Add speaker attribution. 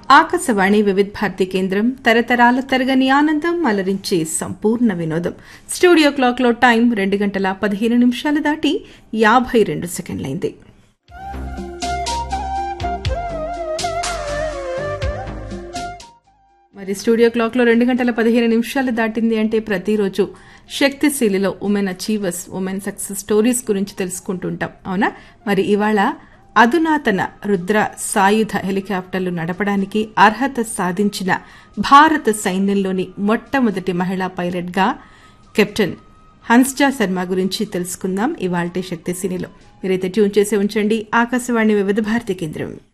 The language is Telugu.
Speaker 1: ఆకాశవాణి వివిధ భారతి కేంద్రం తరతరాల తరగని ఆనందం అలరించే సంపూర్ణ వినోదం. స్టూడియో క్లాక్ లో టైం 2:15 దాటి 52 సెకండ్లైంది. మరి స్టూడియో క్లాక్ లో 2:15 దాటింది అంటే ప్రతిరోజు శక్తిశీలిలో women achievers, women success stories గురించి తెలుసుకుంటుంటాం. అవునా? మరి ఇవాళ అధునాతన రుద్ర సాయుధ హెలికాప్టర్లు నడపడానికి అర్హత సాధించిన భారత సైన్యంలోని మొట్టమొదటి మహిళా పైలట్ గా కెప్టెన్ హన్స్జా శర్మ గురించి తెలుసుకుందాం ఇవాల్టి శక్తిశీలిలో. మీరైతే ట్యూన్ చేసి ఉంచండి ఆకాశవాణి వివిధ భారతి కేంద్రం.